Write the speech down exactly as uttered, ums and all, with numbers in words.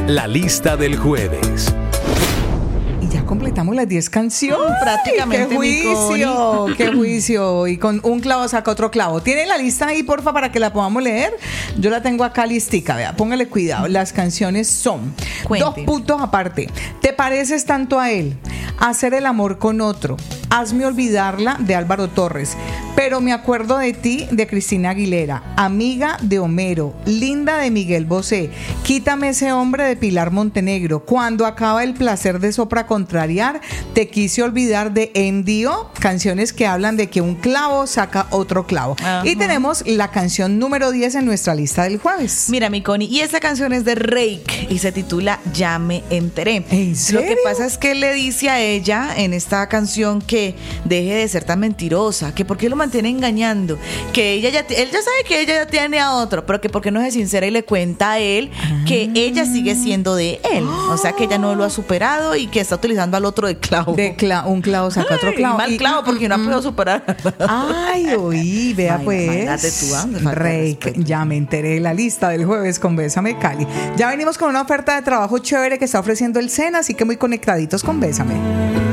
La lista del jueves. Y ya completamos las diez canciones. Prácticamente. ¡Qué juicio! ¡Qué juicio! Y con un clavo saca otro clavo. ¿Tiene la lista ahí, porfa, para que la podamos leer? Yo la tengo acá listica, vea. Póngale cuidado. Las canciones son Cuente. Dos puntos aparte. Te pareces tanto a él. Hacer el amor con otro. Hazme olvidarla, de Álvaro Torres. Pero me acuerdo de ti, de Cristina Aguilera. Amiga, de Homero. Linda, de Miguel Bosé. Quítame ese hombre, de Pilar Montenegro. Cuando acaba el placer de Sopra Contrariar. Te quise olvidar, de Endio. Canciones que hablan de que un clavo saca otro clavo. Ajá. Y tenemos la canción número diez en nuestra lista del jueves. Mira, mi Connie, y esa canción es de Reik y se titula Ya me enteré. ¿En serio? Lo que pasa es que él le dice a ella en esta canción que deje de ser tan mentirosa, que por qué lo mantiene engañando, que ella ya, él ya sabe que ella ya tiene a otro, pero que por qué no es sincera y le cuenta a él que ella sigue siendo de él, o sea que ella no lo ha superado y que está utilizando al otro de clavo. De cla- un clavo saca otro Ay, clavo. mal Y- clavo porque no ha podido superar. Ay, oí, vea Imagina- pues. imagínate tú, ¿ah? Me falta Reik, respeto. ya me enteré, la lista del jueves con Bésame Cali. Ya venimos con una oferta de trabajo chévere que está ofreciendo el SENA, así que muy conectaditos con Bésame.